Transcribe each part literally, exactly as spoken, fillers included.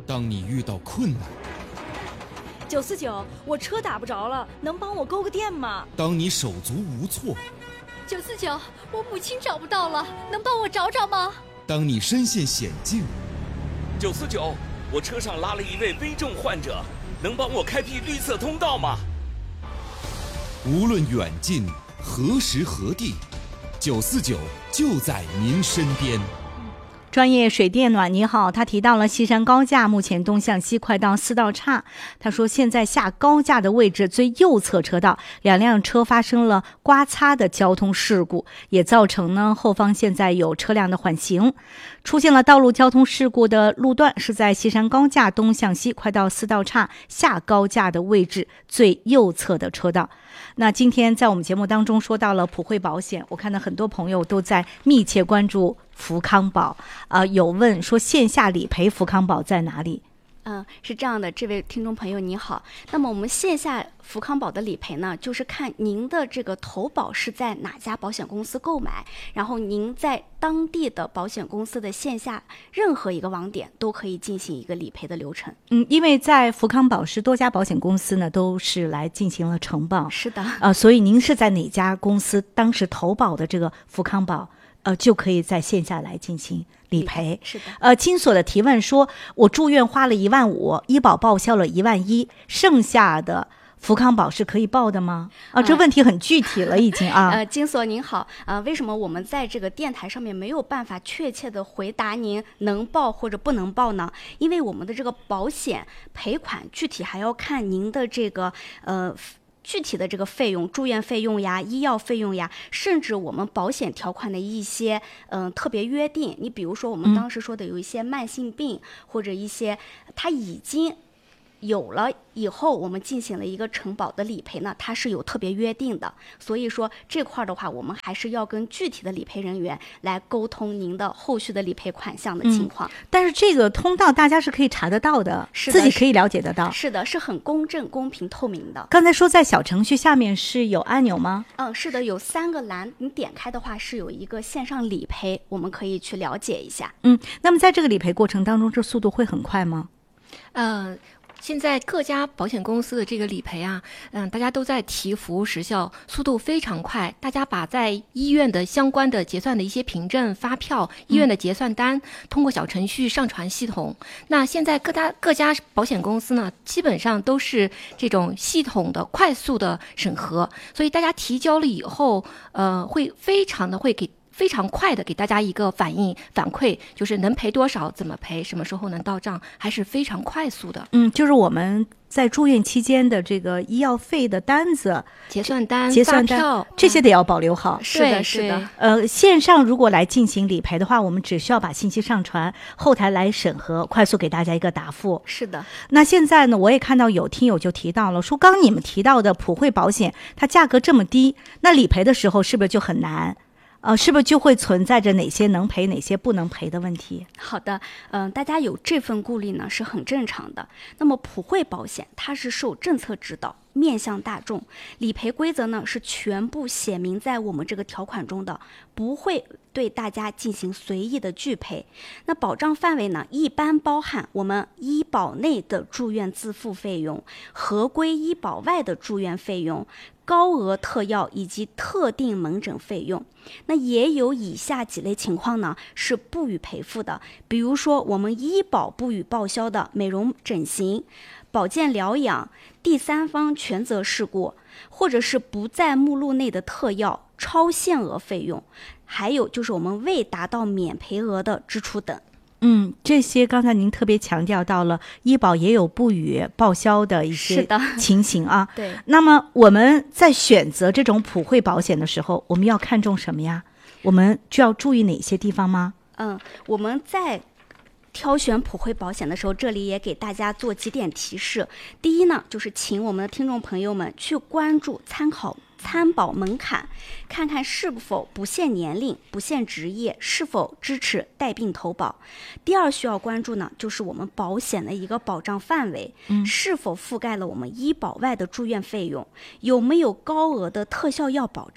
当你遇到困难。 九四九，我车打不着了，能帮我勾个电吗？ 当你手足无措。 九四九，我母亲找不到了，能帮我找找吗？ 当你身陷险境。 九四九，我车上拉了一位危重患者，能帮我开辟绿色通道吗？ 无论远近，何时何地，九四九就在您身边。 专业水电暖你好，他提到了西山高架目前东向西快到四道岔，他说现在下高架的位置最右侧车道两辆车发生了刮擦的交通事故，也造成呢后方现在有车辆的缓行。出现了道路交通事故的路段是在西山高架东向西快到四道岔下高架的位置最右侧的车道。那今天在我们节目当中说到了普惠保险，我看到很多朋友都在密切关注福康宝，呃，有问说线下理赔福康宝在哪里？ 嗯，是这样的，这位听众朋友你好。那么我们线下福康宝的理赔呢，就是看您的这个投保是在哪家保险公司购买，然后您在当地的保险公司的线下任何一个网点都可以进行一个理赔的流程。 嗯，因为在福康宝是多家保险公司呢都是来进行了承保。 是的， 呃，所以您是在哪家公司当时投保的这个福康宝？呃，就可以在线下来进行理赔。 是的。 呃，金锁的提问说，我住院花了一万五，医保报销了一万一，剩下的福康宝是可以报的吗？啊，这问题很具体了已经啊。 呃，金锁您好，呃，为什么我们在这个电台上面没有办法确切的回答您能报或者不能报呢？因为我们的这个保险赔款具体还要看您的这个呃。具体的这个费用，住院费用呀、医药费用呀，甚至我们保险条款的一些嗯、呃、特别约定。你比如说我们当时说的有一些慢性病，嗯、或者一些它已经有了以后我们进行了一个承保的理赔呢，它是有特别约定的。所以说这块的话，我们还是要跟具体的理赔人员来沟通您的后续的理赔款项的情况。 嗯、但是这个通道大家是可以查得到的， 是的， 自己可以了解得到。 是的，是很公正、公平、透明的。 刚才说在小程序下面是有按钮吗？ 嗯，是的，有三个栏，你点开的话是有一个线上理赔，我们可以去了解一下。 嗯，那么在这个理赔过程当中，这速度会很快吗？ 呃。现在各家保险公司的这个理赔啊，嗯，大家都在提服务时效，速度非常快。大家把在医院的相关的结算的一些凭证、发票、医院的结算单，嗯、通过小程序上传系统。那现在各家各家保险公司呢，基本上都是这种系统的快速的审核，所以大家提交了以后，呃，会非常的会给。非常快的给大家一个反应反馈，就是能赔多少，怎么赔，什么时候能到账，还是非常快速的。 嗯，就是我们在住院期间的这个医药费的单子、 结算单、 结算单发票这些得要保留好。 是的，是的。 呃，线上如果来进行理赔的话，我们只需要把信息上传，后台来审核，快速给大家一个答复。 是的。 那现在呢，我也看到有听友就提到了，说刚刚你们提到的普惠保险，它价格这么低，那理赔的时候是不是就很难？呃，是不是就会存在着哪些能赔、哪些不能赔的问题？ 好的，嗯、呃，大家有这份顾虑呢是很正常的。那么普惠保险它是受政策指导，面向大众，理赔规则呢是全部写明在我们这个条款中的，不会对大家进行随意的拒赔。那保障范围呢，一般包含我们医保内的住院自付费用、合规医保外的住院费用、高额特药以及特定门诊费用。那也有以下几类情况呢是不予赔付的，比如说我们医保不予报销的美容整形、保健疗养、第三方全责事故，或者是不在目录内的特药、超限额费用，还有就是我们未达到免赔额的支出等。 嗯，这些刚才您特别强调到了，医保也有不予报销的一些情形啊。 对。 那么我们在选择这种普惠保险的时候，我们要看重什么呀？我们就要注意哪些地方吗？ 嗯，我们在挑选普惠保险的时候，这里也给大家做几点提示。第一呢，就是请我们的听众朋友们去关注参考参保门槛，看看是否不限年龄、不限职业，是否支持带病投保。第二需要关注呢，就是我们保险的一个保障范围，嗯、是否覆盖了我们医保外的住院费用，有没有高额的特效药保障。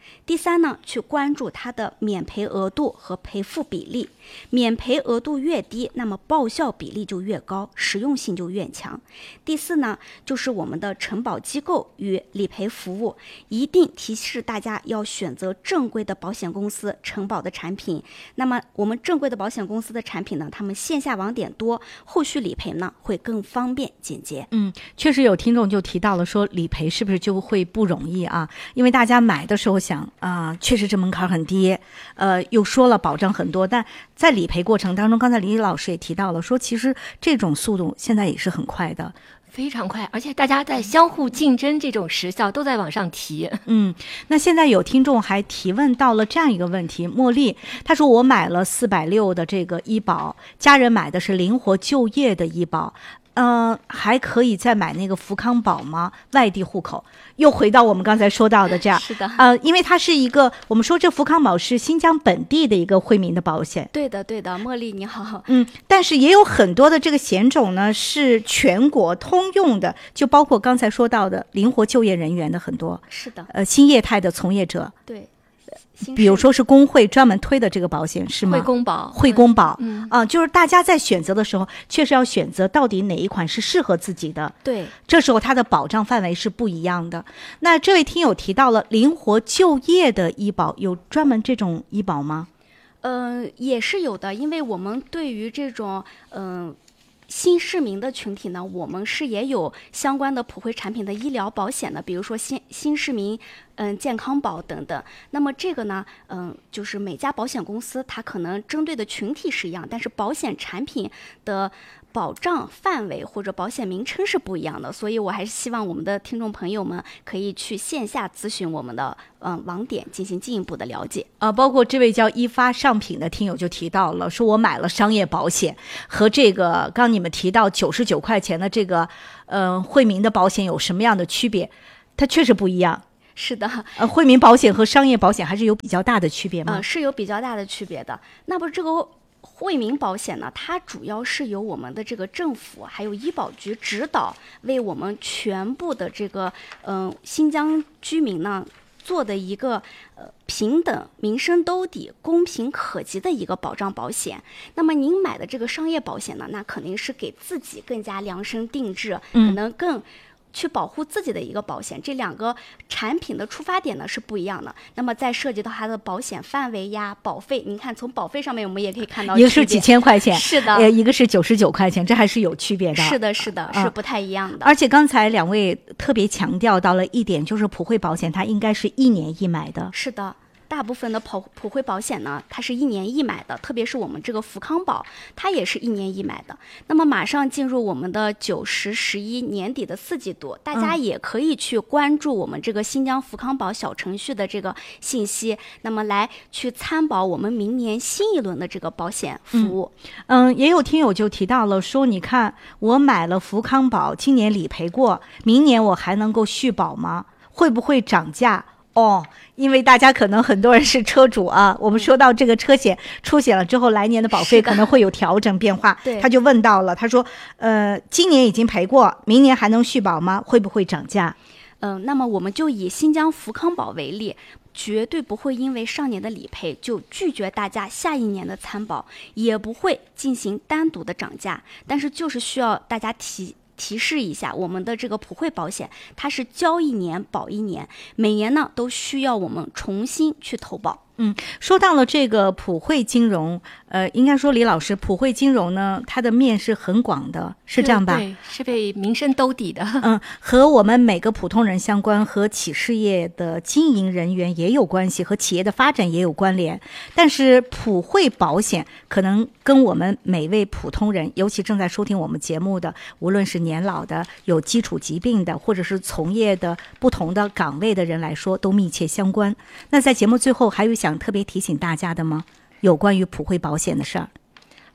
第三呢，去关注它的免赔额度和赔付比例，免赔额度越低，那么报销比例就越高，实用性就越强。第四呢，就是我们的承保机构与理赔服务，一定提示大家要选择正规的保险公司承保的产品。那么我们正规的保险公司的产品呢，他们线下网点多，后续理赔呢会更方便简洁。 嗯，确实有听众就提到了说理赔是不是就会不容易啊？因为大家买的时候想啊、呃，确实这门槛很低，呃，又说了保障很多，但在理赔过程当中，刚才李老师也提到了说，其实这种速度现在也是很快的。 非常快，而且大家在相互竞争，这种时效都在往上提。 嗯，那现在有听众还提问到了这样一个问题，茉莉她说我买了四百六的这个医保，家人买的是灵活就业的医保，呃，还可以再买那个福康宝吗？外地户口，又回到我们刚才说到的这样。 是的， 呃，因为它是一个，我们说这福康宝是新疆本地的一个惠民的保险。 对的，对的，茉莉你好。 嗯，但是也有很多的这个险种呢是全国通用的，就包括刚才说到的灵活就业人员的很多。 是的， 呃，新业态的从业者。 对。 比如说是工会专门推的这个保险是吗？ 惠工保， 惠工保， 嗯啊、呃，就是大家在选择的时候，确实要选择到底哪一款是适合自己的。 对， 这时候它的保障范围是不一样的。那这位听友提到了灵活就业的医保，有专门这种医保吗？ 嗯、呃，也是有的，因为我们对于这种嗯。呃新市民的群体呢，我们是也有相关的普惠产品的医疗保险的，比如说新新市民嗯健康保等等。那么这个呢，嗯，就是每家保险公司它可能针对的群体是一样，但是保险产品的保障范围或者保险名称是不一样的，所以我还是希望我们的听众朋友们可以去线下咨询我们的嗯网点进行进一步的了解。 呃，包括这位叫一发上品的听友就提到了，说我买了商业保险和这个刚你们提到九十九块钱的这个呃惠民的保险有什么样的区别？它确实不一样。 是的， 呃，惠民保险和商业保险还是有比较大的区别吗？ 呃，是有比较大的区别的。那么这个惠民保险呢，它主要是由我们的这个政府还有医保局指导，为我们全部的这个嗯、呃、新疆居民呢做的一个呃平等、民生兜底、公平可及的一个保障保险。那么您买的这个商业保险呢，那肯定是给自己更加量身定制， 嗯、 可能更去保护自己的一个保险，这两个产品的出发点呢是不一样的。那么再涉及到它的保险范围呀、保费，您看从保费上面我们也可以看到， 一个是几千块钱， 是的， 呃，一个是九十九块钱，这还是有区别的。 是的，是的， 嗯、 是不太一样的。 而且刚才两位特别强调到了一点，就是普惠保险它应该是一年一买的。 是的。大部分的普普惠保险呢，它是一年一买的，特别是我们这个福康宝，它也是一年一买的。那么马上进入我们的九十十一年底的四季度，大家也可以去关注我们这个新疆福康宝小程序的这个信息，那么来去参保我们明年新一轮的这个保险服务。 嗯，嗯也有听友就提到了说，你看我买了福康宝，今年理赔过，明年我还能够续保吗？会不会涨价？哦，因为大家可能很多人是车主啊，我们说到这个车险出险了之后，来年的保费可能会有调整变化。 对， 他就问到了，他说，呃，今年已经赔过，明年还能续保吗？会不会涨价？ 嗯、呃，那么我们就以新疆福康宝为例，绝对不会因为上年的理赔就拒绝大家下一年的参保，也不会进行单独的涨价，但是就是需要大家提。提示一下，我们的这个普惠保险，它是交一年保一年，每年呢都需要我们重新去投保。 嗯，说到了这个普惠金融，呃，应该说李老师，普惠金融呢，它的面是很广的，是这样吧？ 对，是被民生兜底的。 嗯，和我们每个普通人相关，和企事业的经营人员也有关系，和企业的发展也有关联。但是普惠保险可能跟我们每位普通人，尤其正在收听我们节目的，无论是年老的、有基础疾病的，或者是从业的不同的岗位的人来说，都密切相关。那在节目最后，还有想特别提醒大家的吗？有关于普惠保险的事儿？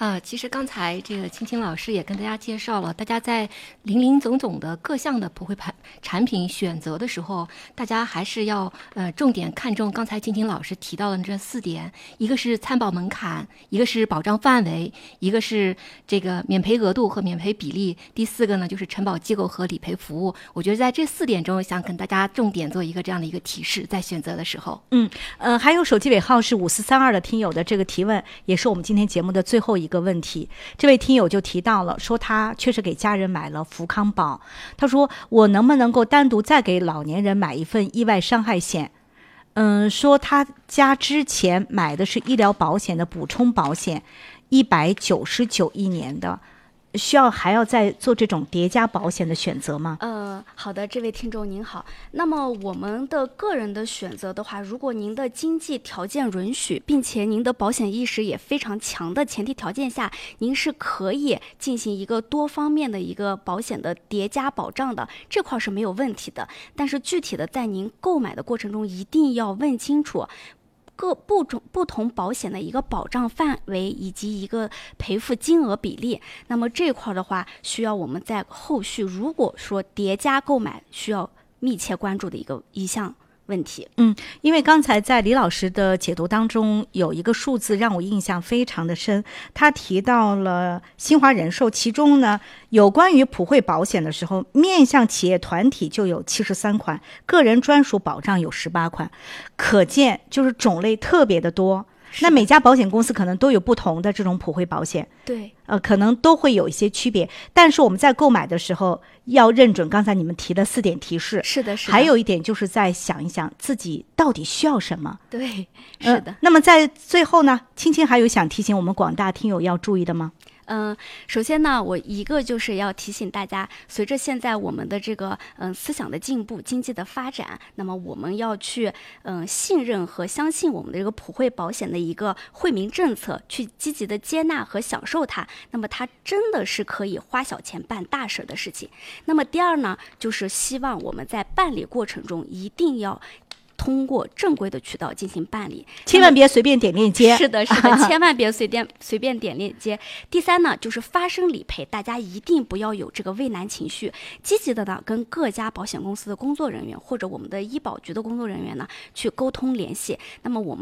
呃，其实刚才这个青青老师也跟大家介绍了，大家在林林总总的各项的普惠产产品选择的时候，大家还是要呃重点看重刚才青青老师提到的这四点，一个是参保门槛，一个是保障范围，一个是这个免赔额度和免赔比例，第四个呢就是承保机构和理赔服务。我觉得在这四点中，想跟大家重点做一个这样的一个提示，在选择的时候。 嗯呃，还有手机尾号是五四三二的听友的这个提问，也是我们今天节目的最后一个问题。这位听友就提到了，说他确实给家人买了福康宝，他说我能不能够单独再给老年人买一份意外伤害险？嗯，说他家之前买的是医疗保险的补充保险，一百九十九一年的，需要还要再做这种叠加保险的选择吗？ 呃，好的，这位听众您好。那么我们的个人的选择的话，如果您的经济条件允许，并且您的保险意识也非常强的前提条件下，您是可以进行一个多方面的一个保险的叠加保障的，这块是没有问题的。但是具体的在您购买的过程中，一定要问清楚各不同不同保险的一个保障范围以及一个赔付金额比例。那么这块的话，需要我们在后续如果说叠加购买，需要密切关注的一个一项问题。 嗯，因为刚才在李老师的解读当中有一个数字让我印象非常的深，他提到了新华人寿，其中呢有关于普惠保险的时候，面向企业团体就有七十三款，个人专属保障有十八款，可见就是种类特别的多。那每家保险公司可能都有不同的这种普惠保险， 对， 呃，可能都会有一些区别，但是我们在购买的时候要认准刚才你们提的四点提示。 是的，是的。 还有一点就是在想一想自己到底需要什么。 对，是的。 呃、那么在最后呢，青青还有想提醒我们广大听友要注意的吗？ 嗯，首先呢，我一个就是要提醒大家，随着现在我们的这个嗯思想的进步、经济的发展，那么我们要去嗯信任和相信我们的这个普惠保险的一个惠民政策，去积极的接纳和享受它。那么它真的是可以花小钱办大事的事情。那么第二呢，就是希望我们在办理过程中一定要通过正规的渠道进行办理， 千万别随便点链接。 是的，是的，千万别随便随便点链接。第三呢，就是发生理赔，大家一定不要有这个畏难情绪，积极的呢跟各家保险公司的工作人员或者我们的医保局的工作人员呢去沟通联系。那么我们